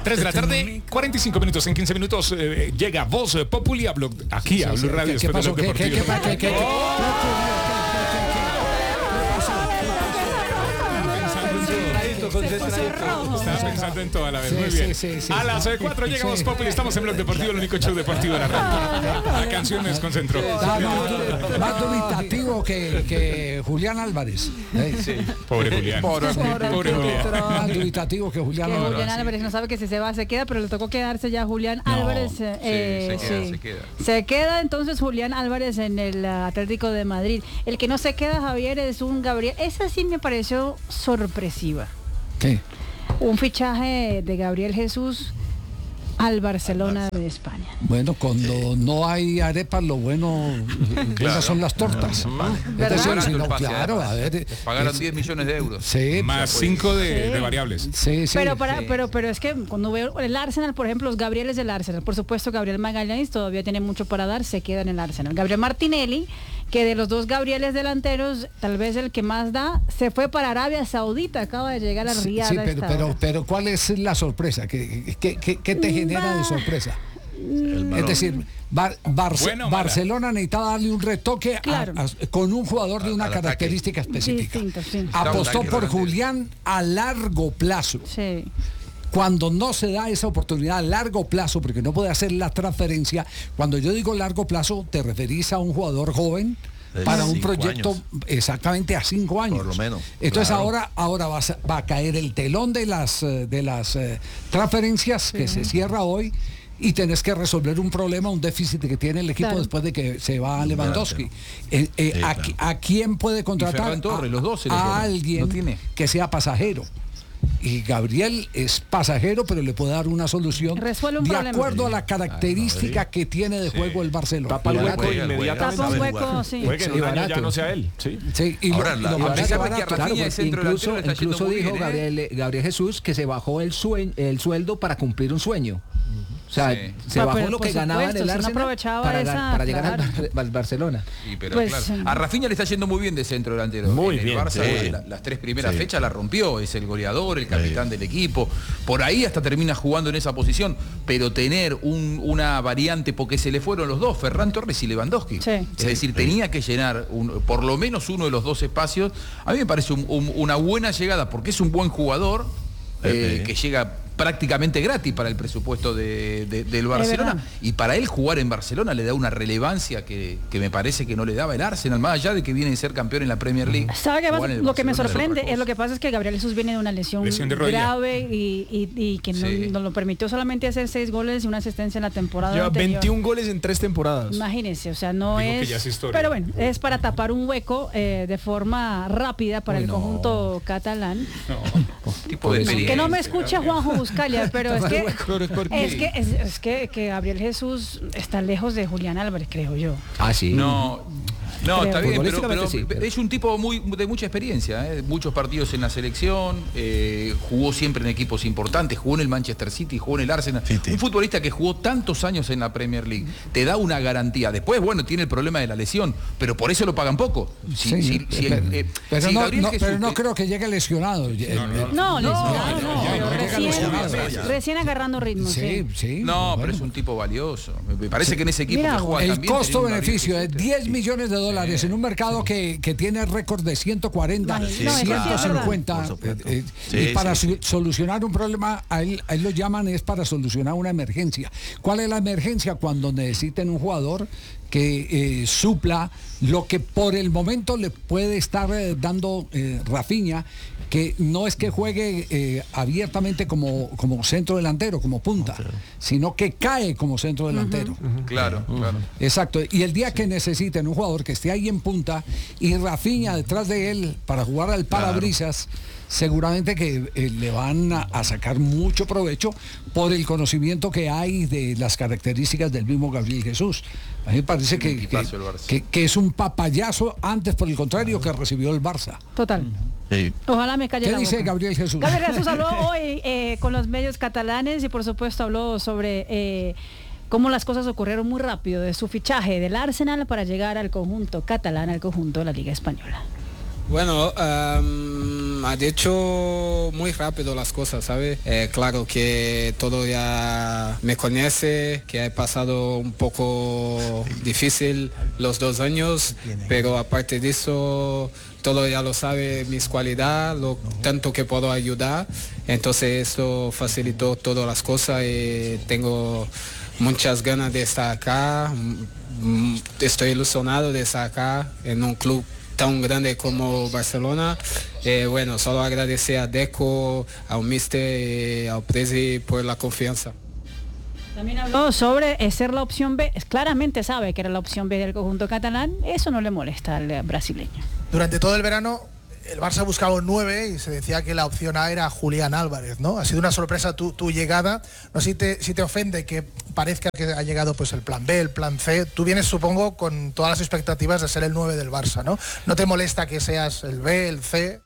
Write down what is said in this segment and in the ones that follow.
3 de la tarde, 45 minutos. En 15 minutos llega Voz Populi a Blog, aquí a Blue Radio. ¿Qué pasó? ¿Qué? Estaba pensando en toda la vez. Muy bien. A las 4 llegamos Populi. Estamos en Blog Deportivo, el único show deportivo de la radio. La canción me desconcentró. Más dubitativo que Julián Álvarez. Pobre Julián. Pobre Julián. Más dubitativo que Julián Álvarez. Julián Álvarez no sabe que si se va se queda, pero le tocó quedarse ya Julián Álvarez. Se queda entonces Julián Álvarez en el Atlético de Madrid. El que no se queda, Javier, es un Gabriel. Esa sí me pareció sorpresiva. ¿Qué? Un fichaje de Gabriel Jesús al Barcelona de España. Bueno, cuando no hay arepas, lo bueno, esas son las tortas. Claro, a ver, pagaron 10 millones de euros. Sí, más 5 de variables. Sí. Pero es que cuando veo el Arsenal, por ejemplo, los Gabrieles del Arsenal, por supuesto, Gabriel Magallanes todavía tiene mucho para dar, se queda en el Arsenal. Gabriel Martinelli, que de los dos Gabrieles delanteros, tal vez el que más da, se fue para Arabia Saudita, acaba de llegar a Riyadh. Sí, pero ¿cuál es la sorpresa? ¿Qué te genera de sorpresa? Es decir, Barcelona necesitaba darle un retoque con un jugador de una característica específica. Apostó por Julián a largo plazo. Sí. Cuando no se da esa oportunidad a largo plazo, porque no puede hacer la transferencia, cuando yo digo largo plazo, te referís a un jugador joven para un proyecto exactamente a 5 años. Por lo menos. Entonces ahora va a caer el telón de las transferencias que se cierra hoy. Y tenés que resolver un problema, un déficit que tiene el equipo después de que se va Lewandowski. ¿A quién puede contratar? Torres, los dos a alguien que sea pasajero. Y Gabriel es pasajero, pero le puede dar una solución de acuerdo a la característica que tiene de juego el Barcelona. Tapa el hueco inmediatamente. Tapa un hueco, sí. Puede que en un año ya no sea él. Sí. Y ahora, incluso dijo Gabriel Jesús que se bajó el sueldo para cumplir un sueño. O sea, se bajó lo que ganaba en el Arsenal para llegar al Barcelona. Sí, pero claro. A Rafinha le está yendo muy bien de centro delantero. Muy bien. El Barça, las 3 primeras fechas la rompió. Es el goleador, el capitán del equipo. Por ahí hasta termina jugando en esa posición. Pero tener una variante, porque se le fueron los dos, Ferran Torres y Lewandowski. Es decir, tenía que llenar por lo menos uno de los dos espacios. A mí me parece una buena llegada, porque es un buen jugador que llega prácticamente gratis para el presupuesto del Barcelona, y para él jugar en Barcelona le da una relevancia que me parece que no le daba el Arsenal, más allá de que viene a ser campeón en la Premier League. ¿Sabe qué pasa? Lo que me sorprende es lo que pasa es que Gabriel Jesús viene de una lesión grave y que no lo permitió solamente hacer 6 goles y una asistencia en la temporada lleva anterior. 21 goles en 3 temporadas. Imagínense, o sea, no es pero bueno, es para tapar un hueco de forma rápida para el conjunto catalán. Tipo de que no me escuche Juanjo Buscalia, pero es que Gabriel Jesús está lejos de Julián Álvarez, creo yo. Ah, sí. No, está bien, pero es un tipo de mucha experiencia, muchos partidos en la selección, jugó siempre en equipos importantes, jugó en el Manchester City, jugó en el Arsenal. Un futbolista que jugó tantos años en la Premier League, te da una garantía. Después, bueno, tiene el problema de la lesión, pero por eso lo pagan poco. Pero no creo que llegue lesionado. Recién agarrando ritmo. Pero es un tipo valioso. Me parece que en ese equipo que juega el también, costo-beneficio es 10 millones de dólares en un mercado que tiene récord de 140, 150. Y para solucionar un problema, a él lo llaman es para solucionar una emergencia. ¿Cuál es la emergencia? Cuando necesiten un jugador que supla lo que por el momento le puede estar dando Rafinha, que no es que juegue abiertamente como centro delantero, como punta, sino que cae como centro delantero. Claro. Exacto. Y el día que necesiten un jugador que esté ahí en punta y Rafinha detrás de él para jugar al parabrisas, seguramente que le van a sacar mucho provecho por el conocimiento que hay de las características del mismo Gabriel Jesús. A mí me parece que es un papayazo, antes por el contrario que recibió el Barça. Total. Ojalá me calle la boca. ¿Qué dice Gabriel Jesús? Gabriel Jesús habló hoy con los medios catalanes y por supuesto habló sobre cómo las cosas ocurrieron muy rápido de su fichaje del Arsenal para llegar al conjunto catalán, al conjunto de la Liga Española. Bueno, ha dicho muy rápido las cosas, ¿sabes? Claro que todo ya me conoce, que he pasado un poco difícil los 2 años, pero aparte de eso, todo ya lo sabe, mis cualidades, lo tanto que puedo ayudar. Entonces esto facilitó todas las cosas y tengo muchas ganas de estar acá. Estoy ilusionado de estar acá en un club tan grande como Barcelona. Bueno, solo agradecer a Deco, al Mister, al Presi por la confianza. También habló sobre ser la opción B. Claramente sabe que era la opción B del conjunto catalán. Eso no le molesta al brasileño. Durante todo el verano el Barça buscaba un 9 y se decía que la opción A era Julián Álvarez, ¿no? Ha sido una sorpresa tu llegada. No sé si te ofende que parezca que ha llegado pues el plan B, el plan C. Tú vienes, supongo, con todas las expectativas de ser el 9 del Barça, ¿no? ¿No te molesta que seas el B, el C?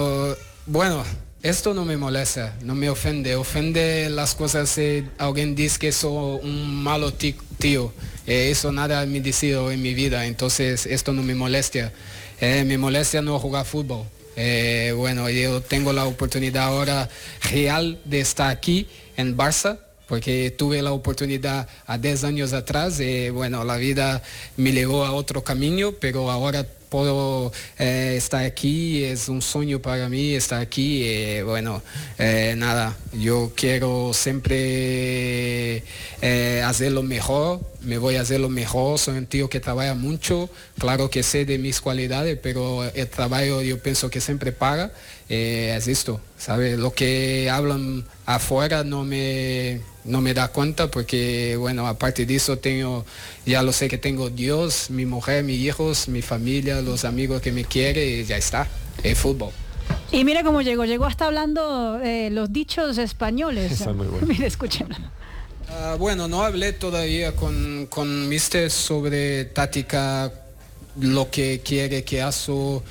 Bueno, esto no me molesta, no me ofende. Ofende las cosas si alguien dice que soy un malo tío. Eso nada me ha dicho en mi vida, entonces esto no me molesta. Me molesta no jugar fútbol. Bueno, yo tengo la oportunidad ahora real de estar aquí en Barça, porque tuve la oportunidad a 10 años atrás y bueno, la vida me llevó a otro camino, pero ahora puedo estar aquí, es un sueño para mí estar aquí. Bueno, nada, yo quiero siempre hacer lo mejor, me voy a hacer lo mejor, soy un tío que trabaja mucho, claro que sé de mis cualidades, pero el trabajo yo pienso que siempre paga. Es esto, ¿sabes? Lo que hablan afuera no me da cuenta, porque bueno, aparte de eso ya lo sé que tengo Dios, mi mujer, mis hijos, mi familia, los amigos que me quieren y ya está, el fútbol. Y mira cómo llegó hasta hablando los dichos españoles. Está muy bueno. Mira, escúchenlo. Bueno, no hablé todavía con Mister sobre táctica, lo que quiere que haga,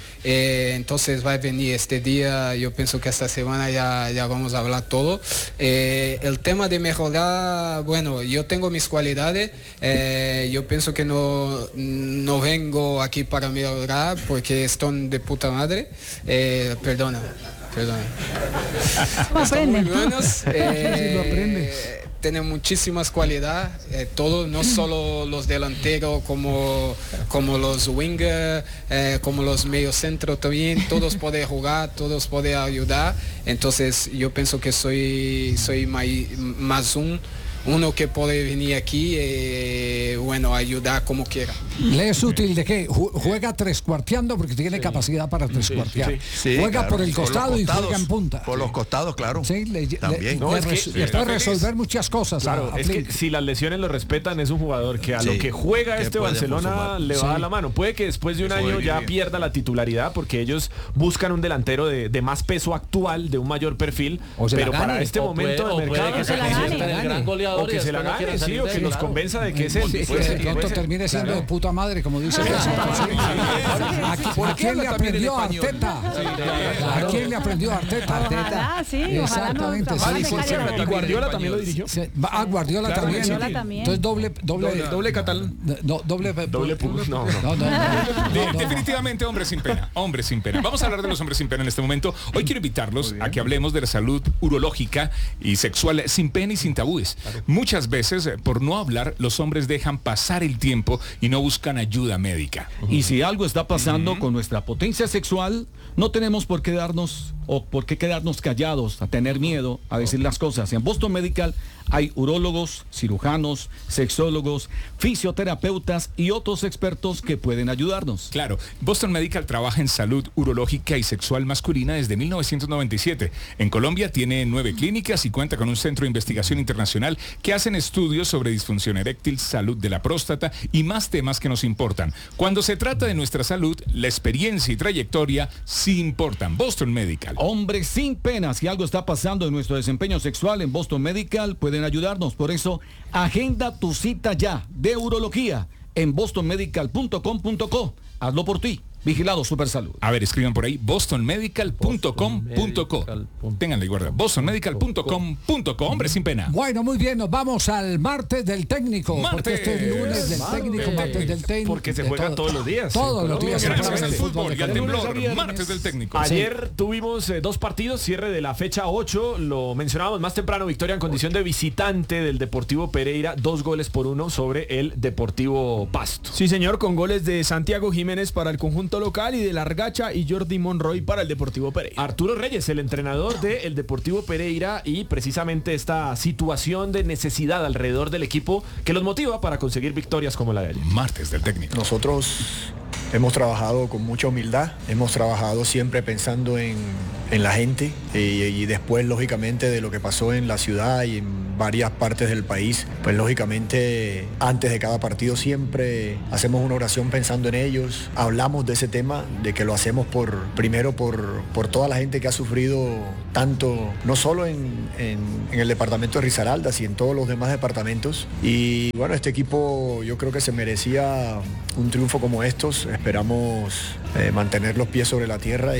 entonces va a venir este día, yo pienso que esta semana ya vamos a hablar todo. El tema de mejorar, bueno, yo tengo mis cualidades, yo pienso que no vengo aquí para mejorar porque están de puta madre, perdona. Están muy buenos. Lo aprende. Tiene muchísimas cualidades, todos, no solo los delanteros como los wingers, como los mediocentros también, todos pueden jugar, todos pueden ayudar. Entonces yo pienso que soy más uno que puede venir aquí y bueno, ayudar como quiera. ¿Le es útil de qué? Juega trescuarteando porque tiene capacidad para trescuartear. Juega claro, por el costado y juega en punta. Por los costados, claro. Sí, también. Le puede resolver muchas cosas. Claro, es que si las lesiones lo respetan, es un jugador que a lo que juega este Barcelona le va a la mano. Puede que después de un año ya pierda la titularidad porque ellos buscan un delantero de más peso actual, de un mayor perfil, pero para este momento del mercado que se la gane. O que se la gane, sí, o que nos convenza de que es él. De pronto termine siendo de puta madre, como dice. ¿A quién le aprendió Arteta? ¿A quién le aprendió Arteta? Ojalá, sí, exactamente. Y Guardiola también lo dirigió. Guardiola también. Entonces doble catalán. Doble plus. No. Definitivamente hombre sin pena. Hombre sin pena. Vamos a hablar de los hombres sin pena en este momento. Hoy quiero invitarlos a que hablemos de la salud urológica y sexual sin pena y sin tabúes. Muchas veces, por no hablar, los hombres dejan pasar el tiempo y no buscan ayuda médica. Y si algo está pasando con nuestra potencia sexual, no tenemos por qué quedarnos callados, a tener miedo, a decir las cosas. En Boston Medical hay urólogos, cirujanos, sexólogos, fisioterapeutas y otros expertos que pueden ayudarnos. Claro, Boston Medical trabaja en salud urológica y sexual masculina desde 1997. En Colombia tiene 9 clínicas y cuenta con un centro de investigación internacional que hacen estudios sobre disfunción eréctil, salud de la próstata y más temas que nos importan. Cuando se trata de nuestra salud, la experiencia y trayectoria sí importan. Boston Medical. Hombres sin pena, si algo está pasando en nuestro desempeño sexual en Boston Medical, pueden ayudarnos. Por eso, agenda tu cita ya de urología en bostonmedical.com.co. Hazlo por ti. Vigilado Supersalud. A ver, escriban por ahí bostonmedical.com.co. Ténganla y guarda. bostonmedical.com.co. Hombre sin pena. Bueno, muy bien, nos vamos al martes del técnico. Porque este es lunes del técnico, martes del técnico. Porque se juega todos los días. Todos los días. Gracias al fútbol y al temblor. Martes del técnico. Ayer tuvimos 2 partidos, cierre de la fecha 8. Lo mencionábamos más temprano, victoria en condición de visitante del Deportivo Pereira, 2-1 sobre el Deportivo Pasto. Sí, señor, con goles de Santiago Jiménez para el conjunto local y de Largacha y Jordi Monroy para el Deportivo Pereira. Arturo Reyes, el entrenador del Deportivo Pereira, y precisamente esta situación de necesidad alrededor del equipo que los motiva para conseguir victorias como la de ayer. Martes del técnico. Nosotros hemos trabajado con mucha humildad, hemos trabajado siempre pensando en la gente y después, lógicamente, de lo que pasó en la ciudad y en varias partes del país, pues lógicamente antes de cada partido siempre hacemos una oración pensando en ellos, hablamos de ese tema, de que lo hacemos primero por toda la gente que ha sufrido tanto, no solo en el departamento de Risaralda, sino en todos los demás departamentos. Y bueno, este equipo yo creo que se merecía un triunfo como estos. Esperamos mantener los pies sobre la tierra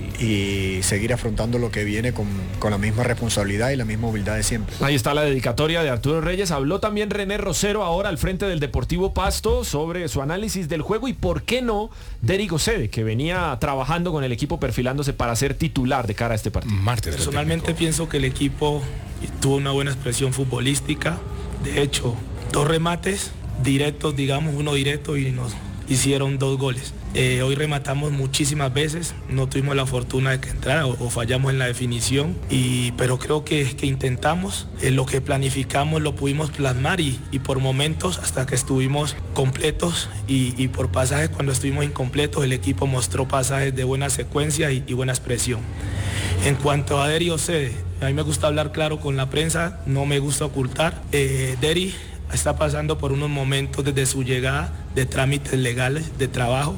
y seguir afrontando lo que viene con la misma responsabilidad y la misma humildad de siempre. Ahí está la dedicatoria de Arturo Reyes. Habló también René Rosero, ahora al frente del Deportivo Pasto, sobre su análisis del juego y por qué no Derrick Ocede, que venía trabajando con el equipo perfilándose para ser titular de cara a este partido. Personalmente pienso que el equipo tuvo una buena expresión futbolística. De hecho, 2 remates directos, digamos, uno directo, y nos hicieron 2 goles. Hoy rematamos muchísimas veces, no tuvimos la fortuna de que entrara o fallamos en la definición, pero creo que intentamos, lo que planificamos lo pudimos plasmar y por momentos, hasta que estuvimos completos y por pasajes cuando estuvimos incompletos, el equipo mostró pasajes de buena secuencia y buena expresión. En cuanto a Derrick Ocede, a mí me gusta hablar claro con la prensa, no me gusta ocultar. Derrick está pasando por unos momentos desde su llegada de trámites legales de trabajo.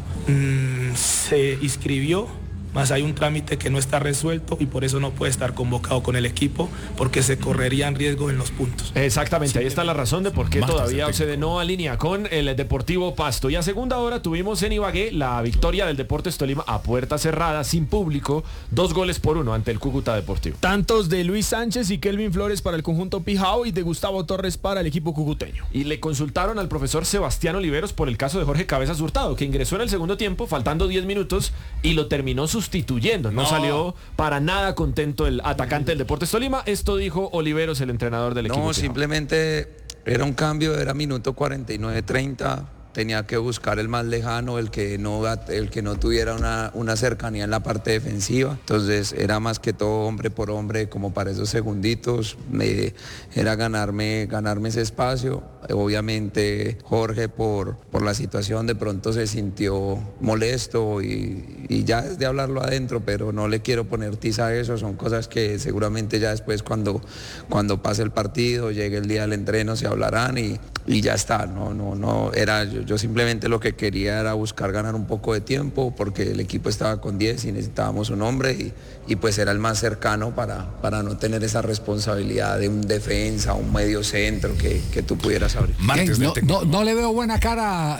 Se inscribió, más hay un trámite que no está resuelto y por eso no puede estar convocado con el equipo, porque se correrían riesgos en los puntos. Exactamente, ahí está la razón de por qué todavía Ocede no alinea con el Deportivo Pasto. Y a segunda hora tuvimos en Ibagué la victoria del Deportes Tolima a puerta cerrada, sin público, 2-1 ante el Cúcuta Deportivo. Tantos de Luis Sánchez y Kelvin Flores para el conjunto Pijao y de Gustavo Torres para el equipo cucuteño. Y le consultaron al profesor Sebastián Oliveros por el caso de Jorge Cabezas Hurtado, que ingresó en el segundo tiempo, faltando 10 minutos, y lo terminó sustituyendo. No salió para nada contento el atacante del Deportes Tolima. Esto dijo Oliveros, el entrenador del equipo. No, simplemente era un cambio, era minuto 49-30. Tenía que buscar el más lejano, el que no tuviera una cercanía en la parte defensiva. Entonces era más que todo hombre por hombre, como para esos segunditos. Era ganarme ese espacio. Obviamente Jorge por la situación de pronto se sintió molesto y ya es de hablarlo adentro, pero no le quiero poner tiza a eso. Son cosas que seguramente ya después cuando pase el partido, llegue el día del entreno, se hablarán y ya está. No era yo simplemente lo que quería era buscar ganar un poco de tiempo, porque el equipo estaba con 10 y necesitábamos un hombre y pues era el más cercano para no tener esa responsabilidad de un defensa, un medio centro que tú pudieras abrir. No le veo buena cara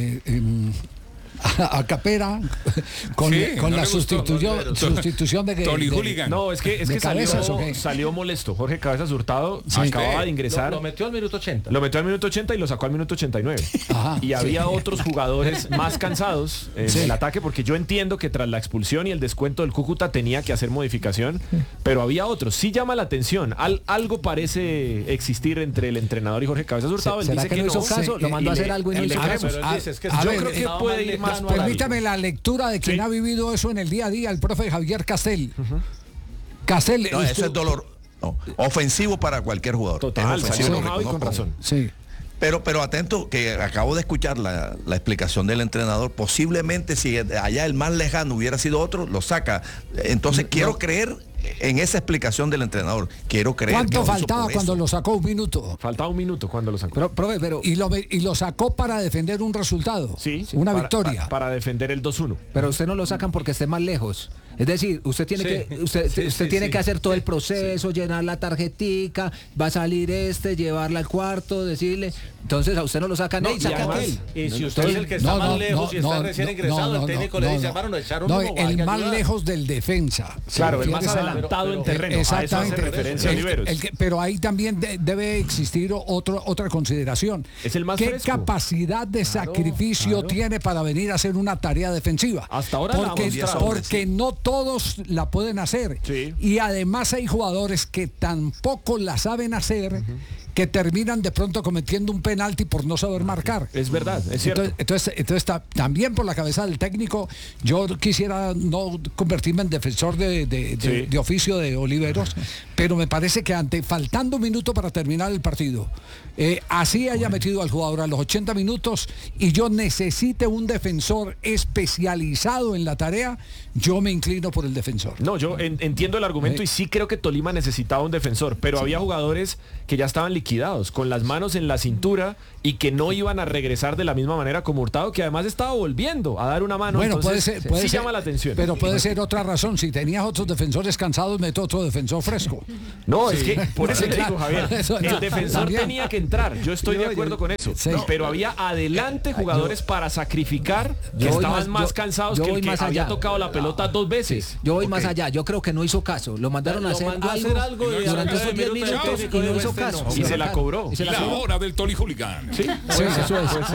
a Capera con la sustitución de Tony Hooligan. No, es que salió molesto. Jorge Cabezas Hurtado acababa de ingresar. Lo metió al minuto 80. Lo metió al minuto 80 y lo sacó al minuto 89. Ajá, y había otros jugadores más cansados en el ataque, porque yo entiendo que tras la expulsión y el descuento del Cúcuta tenía que hacer modificación, pero había otros. Sí llama la atención. Algo parece existir entre el entrenador y Jorge Cabezas Hurtado. Él dice que no hizo caso, lo mandó a hacer algo y no hizo caso. Yo creo que puede ir más. Permítame la lectura de quien ha vivido eso en el día a día, el profe Javier Castel. Castel, no, eso es dolor ofensivo para cualquier jugador. Total, es ofensivo, y con razón. Sí. Pero atento, que acabo de escuchar la explicación del entrenador. Posiblemente si allá el más lejano hubiera sido otro, lo saca. Entonces quiero creer en esa explicación del entrenador. Quiero creer. ¿Cuánto faltaba cuando lo sacó? 1 minuto. Faltaba 1 minuto cuando lo sacó. Pero y lo sacó para defender un resultado. Sí. Una victoria. Para defender el 2-1. Pero usted no lo sacan porque esté más lejos. Es decir, usted tiene que hacer todo el proceso, llenar la tarjetica, va a salir llevarla al cuarto, decirle. Entonces a usted no lo sacan y saca aquel. Y si usted es el que está más lejos y está recién ingresado, el técnico le dice, hermano, echaron uno. El más lejos del defensa. Claro, el más adelantado en terreno. Exactamente. Pero ahí también debe existir otra consideración. Es el más ¿Qué fresco? Capacidad de sacrificio tiene para venir a hacer una tarea defensiva? Hasta ahora porque no todos la pueden hacer. Sí. Y además hay jugadores que tampoco la saben hacer, que terminan de pronto cometiendo un penalti por no saber marcar. Es verdad, es cierto. Entonces también por la cabeza del técnico, yo quisiera no convertirme en defensor de oficio de Oliveros, pero me parece que faltando 1 minuto para terminar el partido, así haya metido al jugador a los 80 minutos y yo necesite un defensor especializado en la tarea, yo me inclino por el defensor. No, yo entiendo el argumento y sí creo que Tolima necesitaba un defensor, pero había jugadores que ya estaban liquidados, con las manos en la cintura y que no iban a regresar de la misma manera como Hurtado, que además estaba volviendo a dar una mano. Bueno, puede ser, llama la atención. Pero puede ser otra razón. Si tenías otros defensores cansados, meto otro defensor fresco. No, es que por eso le digo, Javier, el defensor tenía que entrar. Yo estoy de acuerdo con eso. Pero había adelante jugadores para sacrificar que estaban más cansados que el que había tocado la pelota 2 veces. Yo voy más allá. Yo creo que no hizo caso. Lo mandaron a hacer algo durante esos 10 minutos y no hizo caso. Y se la cobró. La hora del Toli Hooligan. Sí, eso es.